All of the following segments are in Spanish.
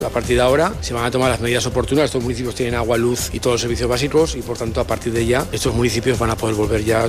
A partir de ahora se van a tomar las medidas oportunas. Estos municipios tienen agua, luz y todos los servicios básicos y por tanto a partir de ya estos municipios van a poder volver ya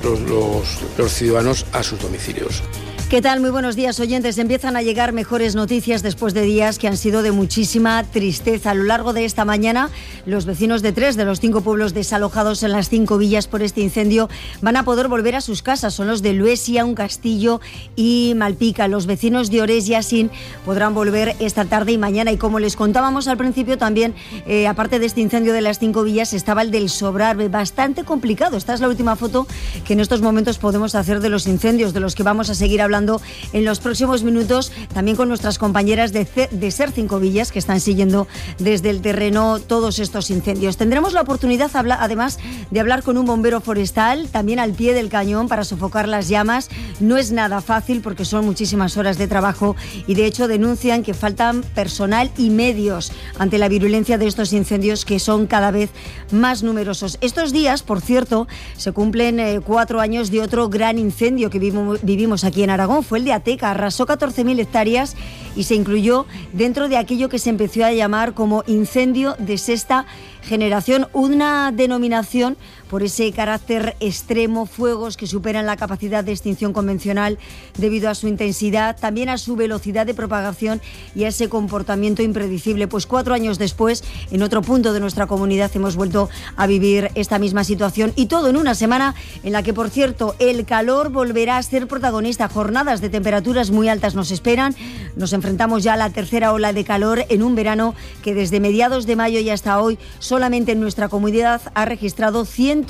los ciudadanos a sus domicilios. ¿Qué tal? Muy buenos días, oyentes. Empiezan a llegar mejores noticias después de días que han sido de muchísima tristeza. A lo largo de esta mañana, los vecinos de 3 de los 5 pueblos desalojados en las 5 villas por este incendio van a poder volver a sus casas. Son los de Luesia, Un Castillo y Malpica. Los vecinos de Orés y Asín podrán volver esta tarde y mañana. Y como les contábamos al principio, también, aparte de este incendio de las 5 villas, estaba el del Sobrarbe, bastante complicado. Esta es la última foto que en estos momentos podemos hacer de los incendios, de los que vamos a seguir hablando en los próximos minutos, también con nuestras compañeras de SER 5 Villas, que están siguiendo desde el terreno todos estos incendios. Tendremos la oportunidad, además, de hablar con un bombero forestal, también al pie del cañón, para sofocar las llamas. No es nada fácil porque son muchísimas horas de trabajo y, de hecho, denuncian que faltan personal y medios ante la virulencia de estos incendios, que son cada vez más numerosos. Estos días, por cierto, se cumplen 4 años de otro gran incendio que vivimos aquí en Aragón. Fue el de Ateca, arrasó 14.000 hectáreas y se incluyó dentro de aquello que se empezó a llamar como incendio de sexta generación, una denominación por ese carácter extremo, fuegos que superan la capacidad de extinción convencional debido a su intensidad, también a su velocidad de propagación y a ese comportamiento impredecible. Pues 4 años después, en otro punto de nuestra comunidad, hemos vuelto a vivir esta misma situación, y todo en una semana en la que, por cierto, el calor volverá a ser protagonista. Jornadas de temperaturas muy altas nos esperan. Nos enfrentamos ya a la tercera ola de calor en un verano que desde mediados de mayo y hasta hoy solamente en nuestra comunidad ha registrado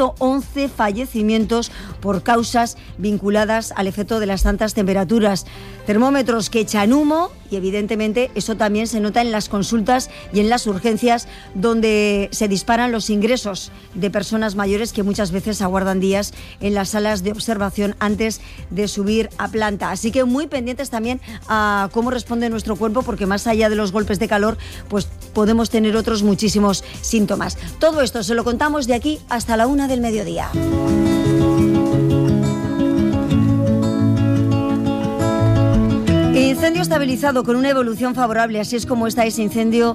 111 fallecimientos por causas vinculadas al efecto de las altas temperaturas. Termómetros que echan humo y, evidentemente, eso también se nota en las consultas y en las urgencias, donde se disparan los ingresos de personas mayores que muchas veces aguardan días en las salas de observación antes de subir a planta. Así que muy pendientes también a cómo responde nuestro cuerpo, porque más allá de los golpes de calor, pues podemos tener otros muchísimos síntomas. Todo esto se lo contamos de aquí hasta la 1 del mediodía. Incendio estabilizado con una evolución favorable, así es como está ese incendio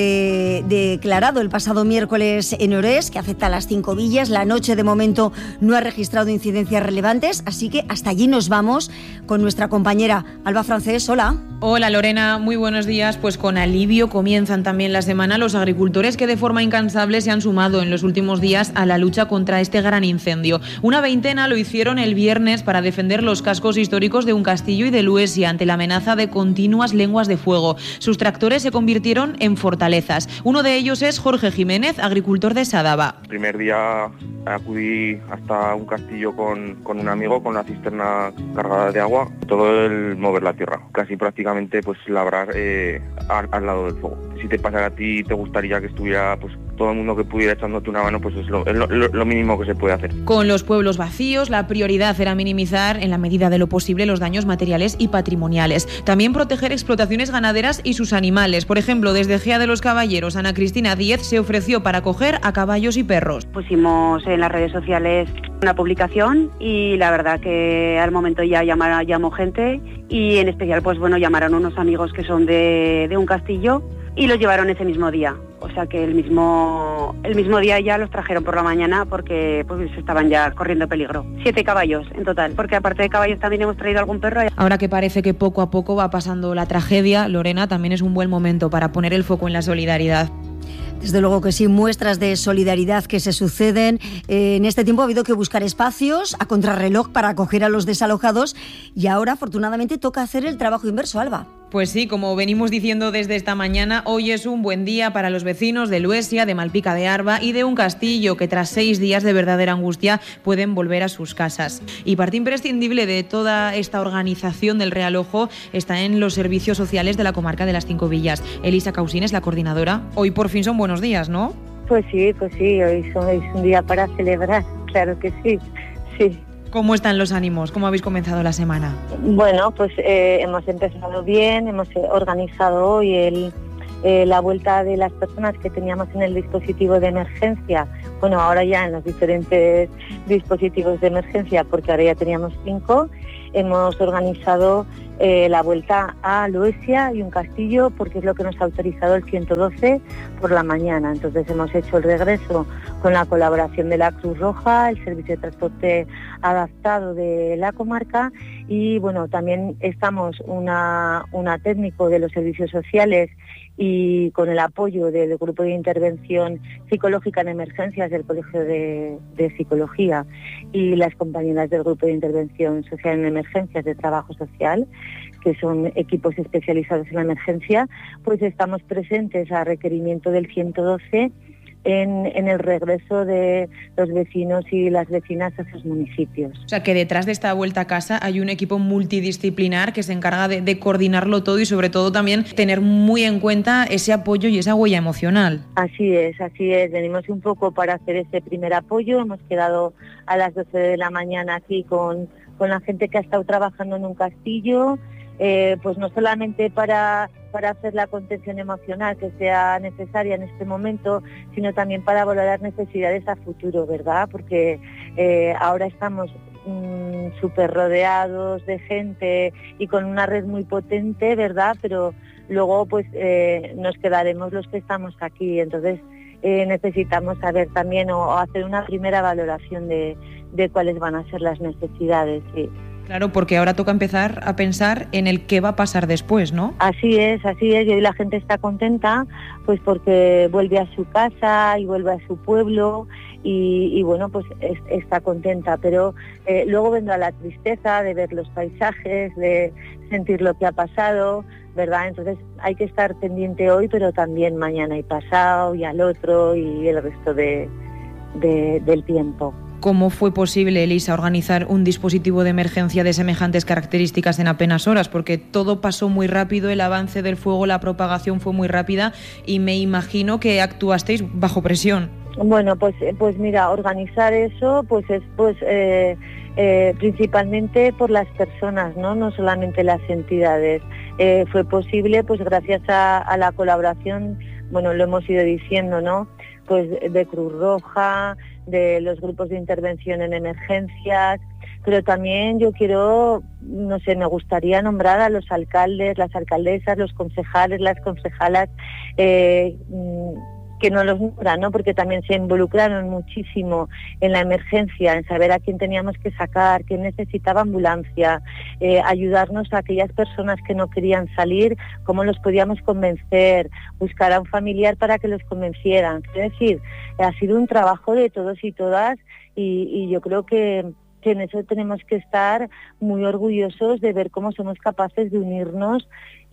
declarado el pasado miércoles en Orés, que afecta a las 5 villas. La noche, de momento, no ha registrado incidencias relevantes, así que hasta allí nos vamos con nuestra compañera Alba Francés. Hola. Hola Lorena, muy buenos días. Pues con alivio comienzan también la semana los agricultores que de forma incansable se han sumado en los últimos días a la lucha contra este gran incendio. Una veintena lo hicieron el viernes para defender los cascos históricos de Un Castillo y de Luesia ante la amenaza de continuas lenguas de fuego. Sus tractores se convirtieron en fortalezas. Uno de ellos es Jorge Jiménez, agricultor de Sadaba. El primer día acudí hasta Un Castillo con un amigo, con la cisterna cargada de agua, todo el mover la tierra, casi prácticamente pues labrar al lado del fuego. Si te pasara a ti, te gustaría que estuviera pues todo el mundo que pudiera echándote una mano, pues es lo mínimo que se puede hacer. Con los pueblos vacíos, la prioridad era minimizar en la medida de lo posible los daños materiales y patrimoniales. También proteger explotaciones ganaderas y sus animales. Por ejemplo, desde Gea de los Caballeros, Ana Cristina Díez se ofreció para acoger a caballos y perros. Pusimos en las redes sociales una publicación y la verdad que al momento ya llamó gente, y en especial pues bueno, llamaron unos amigos que son de Un Castillo y los llevaron ese mismo día. O sea que el mismo día ya los trajeron por la mañana, porque pues estaban ya corriendo peligro. 7 caballos en total, porque aparte de caballos también hemos traído algún perro. Ahora que parece que poco a poco va pasando la tragedia, Lorena, también es un buen momento para poner el foco en la solidaridad. Desde luego que sí, muestras de solidaridad que se suceden. En este tiempo ha habido que buscar espacios a contrarreloj para acoger a los desalojados, y ahora afortunadamente toca hacer el trabajo inverso, Alba. Pues sí, como venimos diciendo desde esta mañana, hoy es un buen día para los vecinos de Luesia, de Malpica de Arba y de Un Castillo, que tras 6 días de verdadera angustia pueden volver a sus casas. Y parte imprescindible de toda esta organización del realojo está en los servicios sociales de la comarca de las 5 Villas. Elisa Causín es la coordinadora. Hoy por fin son buenos días, ¿no? Pues sí, hoy es un día para celebrar, claro que sí, sí. ¿Cómo están los ánimos? ¿Cómo habéis comenzado la semana? Bueno, pues hemos empezado bien, hemos organizado hoy la vuelta de las personas que teníamos en el dispositivo de emergencia. Bueno, ahora ya en los diferentes dispositivos de emergencia, porque ahora ya teníamos 5. hemos organizado la vuelta a Loesia y un castillo, porque es lo que nos ha autorizado el 112 por la mañana. Entonces hemos hecho el regreso con la colaboración de la Cruz Roja, el Servicio de Transporte Adaptado de la comarca, y bueno, también estamos una técnico de los servicios sociales y con el apoyo del Grupo de Intervención Psicológica en Emergencias del Colegio de Psicología y las compañeras del Grupo de Intervención Social en Emergencias de Trabajo Social, que son equipos especializados en la emergencia, pues estamos presentes a requerimiento del 112 en el regreso de los vecinos y las vecinas a sus municipios. O sea, que detrás de esta vuelta a casa hay un equipo multidisciplinar que se encarga de coordinarlo todo y sobre todo también tener muy en cuenta ese apoyo y esa huella emocional. Así es. Venimos un poco para hacer ese primer apoyo. Hemos quedado a las 12 de la mañana aquí con la gente que ha estado trabajando en un castillo, pues no solamente para hacer la contención emocional que sea necesaria en este momento, sino también para valorar necesidades a futuro, ¿verdad? Porque ahora estamos súper rodeados de gente y con una red muy potente, ¿verdad? Pero luego pues nos quedaremos los que estamos aquí, entonces necesitamos saber también o hacer una primera valoración de cuáles van a ser las necesidades, sí. Claro, porque ahora toca empezar a pensar en el qué va a pasar después, ¿no? Así es, y hoy la gente está contenta pues porque vuelve a su casa y vuelve a su pueblo y bueno, pues está contenta, pero luego vendrá la tristeza de ver los paisajes, de sentir lo que ha pasado, ¿verdad? Entonces hay que estar pendiente hoy, pero también mañana y pasado y al otro y el resto del tiempo. ¿Cómo fue posible, Elisa, organizar un dispositivo de emergencia de semejantes características en apenas horas? Porque todo pasó muy rápido, el avance del fuego, la propagación fue muy rápida y me imagino que actuasteis bajo presión. Bueno, pues mira, organizar eso es principalmente por las personas, no solamente las entidades. Fue posible pues gracias a la colaboración, bueno, lo hemos ido diciendo, ¿no? Pues de Cruz Roja, de los grupos de intervención en emergencias, pero también yo quiero, no sé, me gustaría nombrar a los alcaldes, las alcaldesas, los concejales, las concejalas, que no los nombran, ¿no? Porque también se involucraron muchísimo en la emergencia, en saber a quién teníamos que sacar, quién necesitaba ambulancia, ayudarnos a aquellas personas que no querían salir, cómo los podíamos convencer, buscar a un familiar para que los convencieran. Es decir, ha sido un trabajo de todos y todas y yo creo que en eso tenemos que estar muy orgullosos de ver cómo somos capaces de unirnos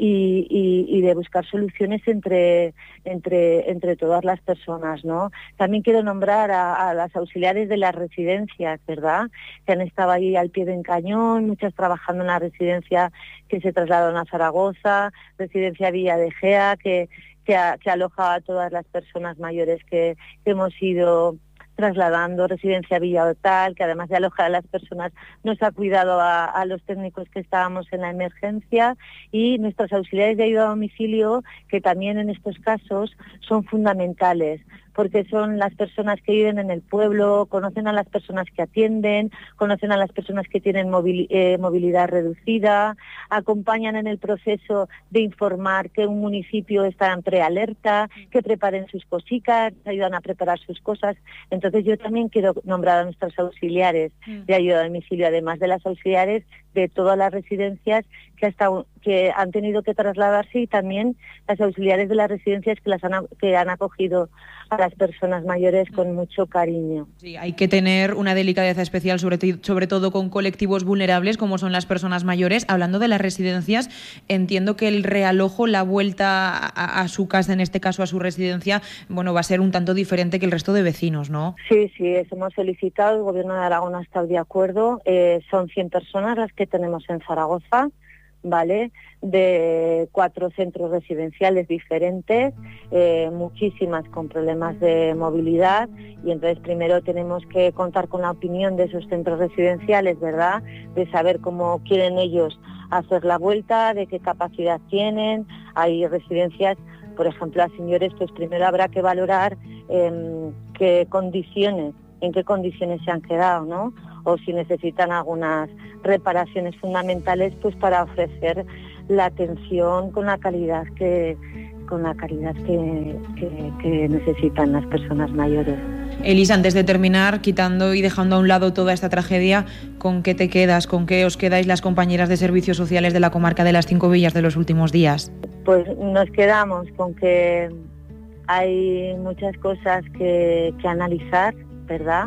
y de buscar soluciones entre todas las personas, ¿no? También quiero nombrar a las auxiliares de las residencias, ¿verdad? Que han estado ahí al pie del cañón, muchas trabajando en la residencia que se trasladaron a Zaragoza, residencia Villa de Gea, que aloja a todas las personas mayores que hemos ido trasladando, residencia Villa Hortal, que además de alojar a las personas nos ha cuidado a los técnicos que estábamos en la emergencia, y nuestros auxiliares de ayuda a domicilio, que también en estos casos son fundamentales, porque son las personas que viven en el pueblo, conocen a las personas que atienden, conocen a las personas que tienen movilidad reducida, acompañan en el proceso de informar que un municipio está en prealerta, que preparen sus cositas, ayudan a preparar sus cosas. Entonces yo también quiero nombrar a nuestros auxiliares de ayuda a domicilio, además de las auxiliares de todas las residencias que han tenido que trasladarse, y también las auxiliares de las residencias que han acogido a las personas mayores con mucho cariño. Sí, hay que tener una delicadeza especial, sobre todo con colectivos vulnerables como son las personas mayores. Hablando de las residencias, entiendo que el realojo, la vuelta a su casa, en este caso a su residencia, bueno, va a ser un tanto diferente que el resto de vecinos, ¿no? Sí, eso hemos solicitado, el Gobierno de Aragón ha estado de acuerdo. Son 100 personas las que tenemos en Zaragoza, ¿vale? De 4 centros residenciales diferentes, muchísimas con problemas de movilidad, y entonces primero tenemos que contar con la opinión de esos centros residenciales, ¿verdad? De saber cómo quieren ellos hacer la vuelta, de qué capacidad tienen. Hay residencias, por ejemplo, a señores, pues primero habrá que valorar en qué condiciones se han quedado, ¿no? o si necesitan algunas reparaciones fundamentales, pues para ofrecer la atención con la calidad que necesitan las personas mayores. Elisa, antes de terminar, quitando y dejando a un lado toda esta tragedia, ¿con qué te quedas? ¿Con qué os quedáis las compañeras de servicios sociales de la comarca de las 5 Villas de los últimos días? Pues nos quedamos con que hay muchas cosas que analizar, ¿verdad?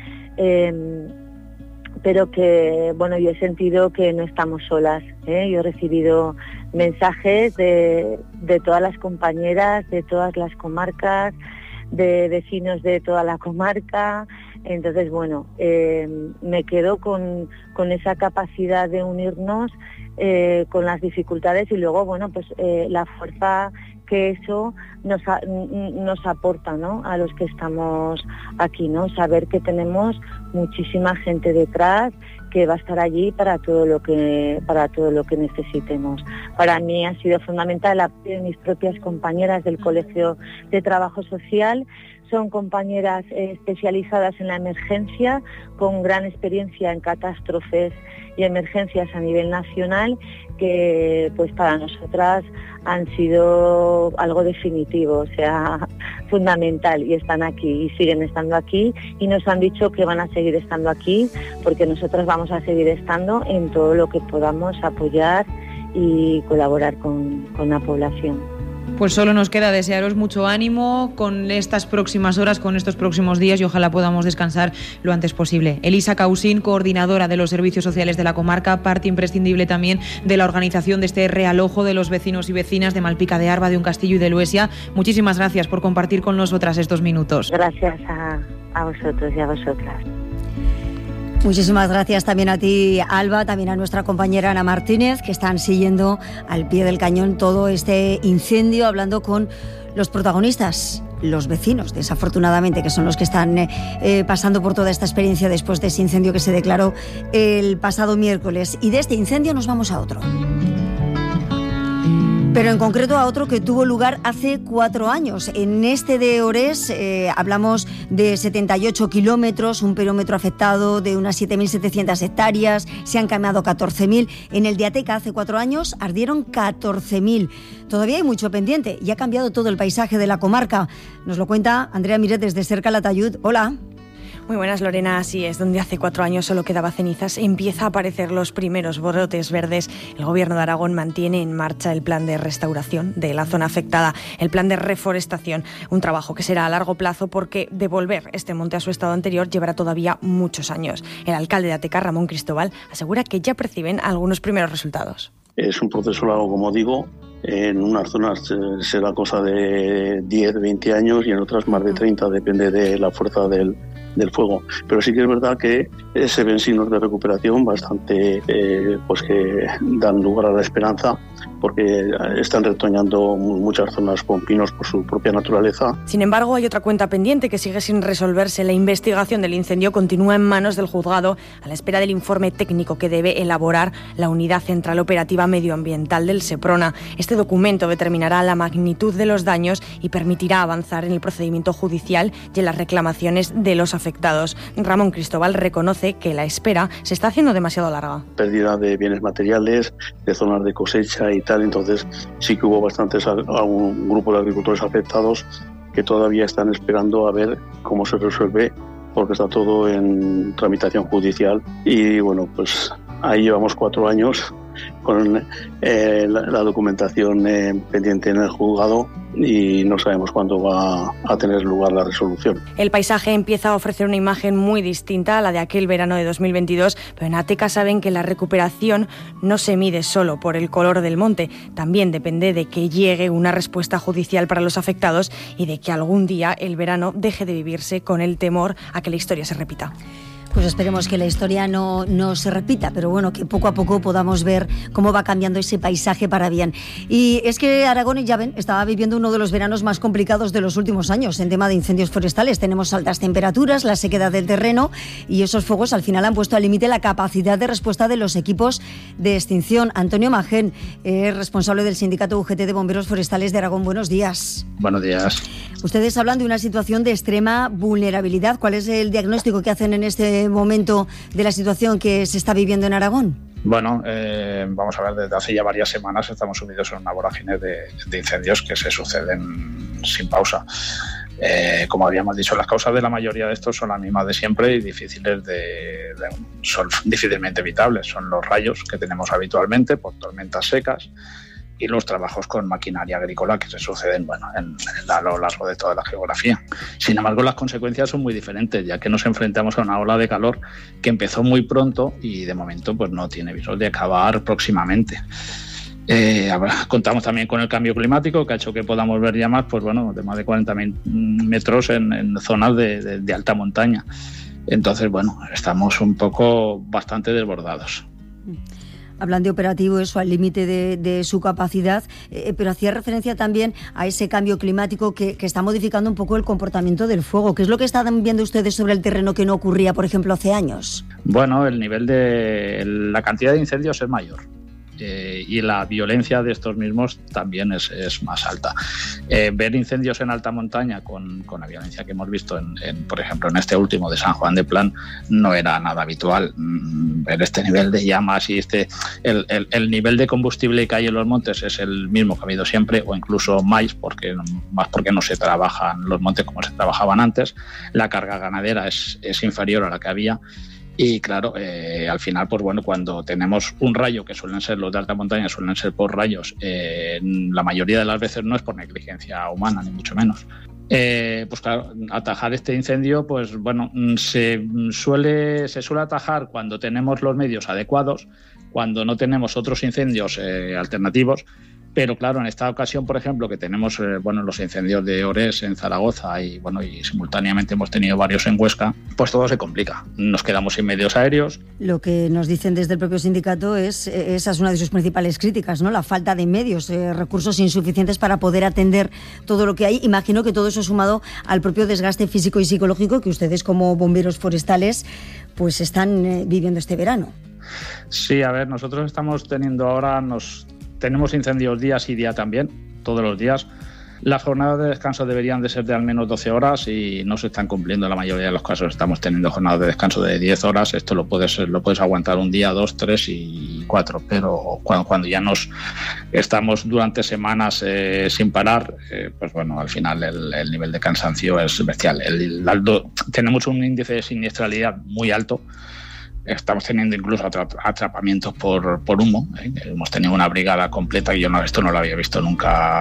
Pero que, bueno, yo he sentido que no estamos solas, ¿eh? Yo he recibido mensajes de todas las compañeras, de todas las comarcas, de vecinos de toda la comarca. Entonces, bueno, me quedo con esa capacidad de unirnos con las dificultades y luego, bueno, pues la fuerza que eso nos aporta, ¿no?, a los que estamos aquí, ¿no? Saber que tenemos muchísima gente detrás que va a estar allí para todo lo que necesitemos. Para mí ha sido fundamental el apoyo de mis propias compañeras del Colegio de Trabajo Social. Son compañeras especializadas en la emergencia, con gran experiencia en catástrofes y emergencias a nivel nacional, que pues para nosotras han sido algo definitivo, o sea, fundamental, y están aquí y siguen estando aquí y nos han dicho que van a seguir estando aquí porque nosotros vamos a seguir estando en todo lo que podamos apoyar y colaborar con la población. Pues solo nos queda desearos mucho ánimo con estas próximas horas, con estos próximos días, y ojalá podamos descansar lo antes posible. Elisa Causín, coordinadora de los servicios sociales de la comarca, parte imprescindible también de la organización de este realojo de los vecinos y vecinas de Malpica de Arba, de Uncastillo y de Luesia. Muchísimas gracias por compartir con nosotras estos minutos. Gracias a vosotros y a vosotras. Muchísimas gracias también a ti, Alba, también a nuestra compañera Ana Martínez, que están siguiendo al pie del cañón todo este incendio, hablando con los protagonistas, los vecinos, desafortunadamente, que son los que están pasando por toda esta experiencia después de ese incendio que se declaró el pasado miércoles. Y de este incendio nos vamos a otro. Pero en concreto a otro que tuvo lugar hace 4 años. En este de Orés hablamos de 78 kilómetros, un perímetro afectado de unas 7.700 hectáreas, se han quemado 14.000. En el de Ateca hace 4 años ardieron 14.000. Todavía hay mucho pendiente y ha cambiado todo el paisaje de la comarca. Nos lo cuenta Andrea Miret desde Cerca Latayud. Hola. Muy buenas, Lorena. Así es, donde hace 4 años solo quedaba cenizas, empieza a aparecer los primeros brotes verdes. El Gobierno de Aragón mantiene en marcha el plan de restauración de la zona afectada, el plan de reforestación, un trabajo que será a largo plazo porque devolver este monte a su estado anterior llevará todavía muchos años. El alcalde de Ateca, Ramón Cristóbal, asegura que ya perciben algunos primeros resultados. Es un proceso largo, como digo. En unas zonas será cosa de 10, 20 años y en otras más de 30, depende de la fuerza del fuego. Pero sí que es verdad que se ven signos de recuperación bastante pues que dan lugar a la esperanza, porque están retoñando muchas zonas con pinos por su propia naturaleza. Sin embargo, hay otra cuenta pendiente que sigue sin resolverse. La investigación del incendio continúa en manos del juzgado a la espera del informe técnico que debe elaborar la Unidad Central Operativa Medioambiental del Seprona. Este documento determinará la magnitud de los daños y permitirá avanzar en el procedimiento judicial y en las reclamaciones de los afectados. Ramón Cristóbal reconoce que la espera se está haciendo demasiado larga. Pérdida de bienes materiales, de zonas de cosecha y tal, entonces sí que hubo un grupo de agricultores afectados que todavía están esperando a ver cómo se resuelve, porque está todo en tramitación judicial y bueno, pues ahí llevamos 4 años con la documentación pendiente en el juzgado y no sabemos cuándo va a tener lugar la resolución. El paisaje empieza a ofrecer una imagen muy distinta a la de aquel verano de 2022, pero en Ateca saben que la recuperación no se mide solo por el color del monte, también depende de que llegue una respuesta judicial para los afectados y de que algún día el verano deje de vivirse con el temor a que la historia se repita. Pues esperemos que la historia no se repita, pero bueno, que poco a poco podamos ver cómo va cambiando ese paisaje para bien. Y es que Aragón, ya ven, estaba viviendo uno de los veranos más complicados de los últimos años en tema de incendios forestales. Tenemos altas temperaturas, la sequedad del terreno y esos fuegos al final han puesto al límite la capacidad de respuesta de los equipos de extinción. Antonio Magén, responsable del sindicato UGT de Bomberos Forestales de Aragón. Buenos días. Buenos días. Ustedes hablan de una situación de extrema vulnerabilidad. ¿Cuál es el diagnóstico que hacen en este momento de la situación que se está viviendo en Aragón? Bueno, vamos a ver, desde hace ya varias semanas estamos sumidos en una vorágine de incendios que se suceden sin pausa. Como habíamos dicho, las causas de la mayoría de estos son las mismas de siempre y son difícilmente evitables. Son los rayos que tenemos habitualmente por tormentas secas y los trabajos con maquinaria agrícola que se suceden a lo largo de toda la geografía. Sin embargo, las consecuencias son muy diferentes, ya que nos enfrentamos a una ola de calor que empezó muy pronto y de momento pues no tiene visos de acabar próximamente. Contamos también con el cambio climático que ha hecho que podamos ver llamas de más de 40.000 metros en zonas de alta montaña. Entonces, estamos un poco bastante desbordados. Hablan de operativo, eso al límite de su capacidad, pero hacía referencia también a ese cambio climático que está modificando un poco el comportamiento del fuego. ¿Qué es lo que están viendo ustedes sobre el terreno que no ocurría, por ejemplo, hace años? Bueno, el nivel de la cantidad de incendios es mayor. Y la violencia de estos mismos también es más alta. Ver incendios en alta montaña con la violencia que hemos visto, por ejemplo, en este último de San Juan de Plan, no era nada habitual. Ver este nivel de llamas y el nivel de combustible que hay en los montes es el mismo que ha habido siempre, o incluso más porque no se trabajan los montes como se trabajaban antes. La carga ganadera es inferior a la que había. Y claro, al final, cuando tenemos un rayo, que suelen ser los de alta montaña, suelen ser por rayos, la mayoría de las veces no es por negligencia humana, ni mucho menos. Claro, atajar este incendio, se suele atajar cuando tenemos los medios adecuados, cuando no tenemos otros incendios alternativos. Pero claro, en esta ocasión, por ejemplo, que tenemos los incendios de Ores en Zaragoza y simultáneamente hemos tenido varios en Huesca, pues todo se complica. Nos quedamos sin medios aéreos. Lo que nos dicen desde el propio sindicato esa es una de sus principales críticas, ¿no? La falta de medios, recursos insuficientes para poder atender todo lo que hay. Imagino que todo eso sumado al propio desgaste físico y psicológico que ustedes como bomberos forestales pues están viviendo este verano. Sí, a ver, nosotros estamos teniendo ahora tenemos incendios día sí día también, todos los días. Las jornadas de descanso deberían de ser de al menos 12 horas y no se están cumpliendo en la mayoría de los casos. Estamos teniendo jornadas de descanso de 10 horas. Esto lo puedes aguantar un día, 2, 3 y 4. Pero cuando ya estamos durante semanas sin parar, al final el nivel de cansancio es bestial. Tenemos un índice de siniestralidad muy alto. Estamos teniendo incluso atrapamientos por humo. Hemos tenido una brigada completa, y esto no lo había visto nunca,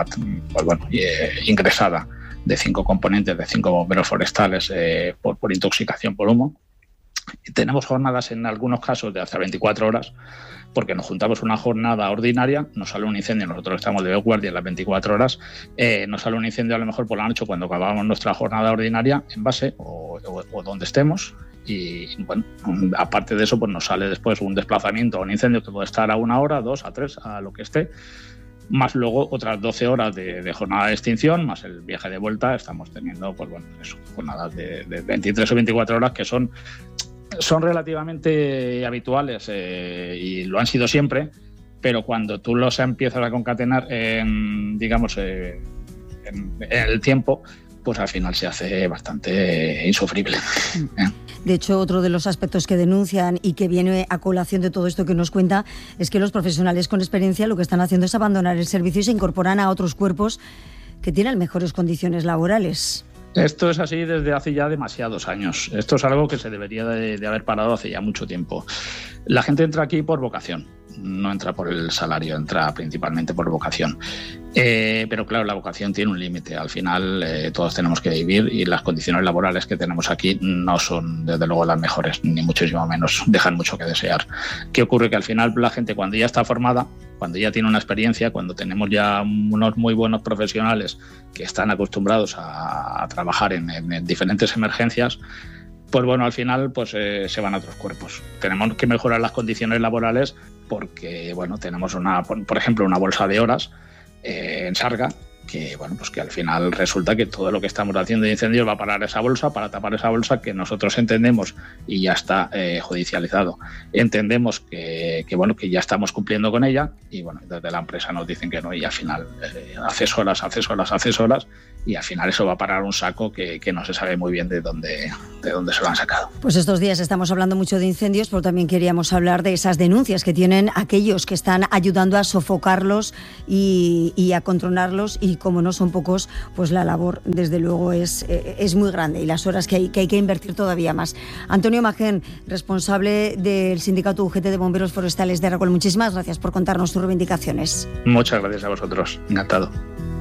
ingresada, de 5 componentes, de 5 bomberos forestales por intoxicación por humo. Y tenemos jornadas en algunos casos de hasta 24 horas, porque nos juntamos una jornada ordinaria, nos sale un incendio, nosotros estamos de guardia las 24 horas, nos sale un incendio a lo mejor por la noche cuando acabamos nuestra jornada ordinaria en base o donde estemos. Y aparte de eso, nos sale después un desplazamiento a un incendio que puede estar a 1 hora, 2, a 3, a lo que esté, más luego otras 12 horas de jornada de extinción, más el viaje de vuelta. Estamos teniendo jornadas de 23 o 24 horas que son relativamente habituales y lo han sido siempre, pero cuando tú los empiezas a concatenar en el tiempo, pues al final se hace bastante insufrible. De hecho, otro de los aspectos que denuncian y que viene a colación de todo esto que nos cuenta es que los profesionales con experiencia lo que están haciendo es abandonar el servicio y se incorporan a otros cuerpos que tienen mejores condiciones laborales. Esto es así desde hace ya demasiados años. Esto es algo que se debería de haber parado hace ya mucho tiempo. La gente entra aquí por vocación, no entra por el salario, entra principalmente por vocación. Pero claro, la vocación tiene un límite. Al final todos tenemos que vivir y las condiciones laborales que tenemos aquí no son desde luego las mejores, ni muchísimo menos, dejan mucho que desear. ¿Qué ocurre? Que al final la gente, cuando ya está formada, cuando ya tiene una experiencia, cuando tenemos ya unos muy buenos profesionales que están acostumbrados a trabajar en diferentes emergencias, pues al final se van a otros cuerpos. Tenemos que mejorar las condiciones laborales porque tenemos por ejemplo una bolsa de horas en Sarga que al final resulta que todo lo que estamos haciendo de incendios va a parar esa bolsa, para tapar esa bolsa que nosotros entendemos y ya está judicializado. Entendemos que ya estamos cumpliendo con ella y desde la empresa nos dicen que no, y al final haces horas y al final eso va a parar un saco que no se sabe muy bien de dónde se lo han sacado. Pues estos días estamos hablando mucho de incendios, pero también queríamos hablar de esas denuncias que tienen aquellos que están ayudando a sofocarlos y a controlarlos, y como no son pocos, pues la labor desde luego es muy grande y las horas que hay que invertir todavía más. Antonio Magén, responsable del sindicato UGT de Bomberos Forestales de Aragón, muchísimas gracias por contarnos tus reivindicaciones. Muchas gracias a vosotros, encantado.